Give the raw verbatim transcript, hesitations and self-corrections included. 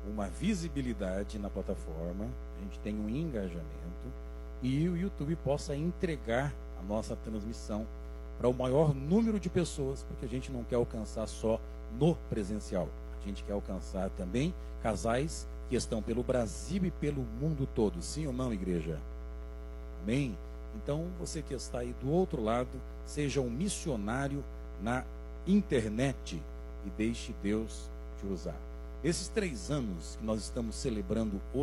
uma visibilidade na plataforma, a gente tenha um engajamento e o YouTube possa entregar a nossa transmissão para o maior número de pessoas, porque a gente não quer alcançar só no presencial. A gente quer alcançar também casais que estão pelo Brasil e pelo mundo todo. Sim ou não, igreja? Amém? Então, você que está aí do outro lado, seja um missionário na internet e deixe Deus te usar. Esses três anos que nós estamos celebrando hoje,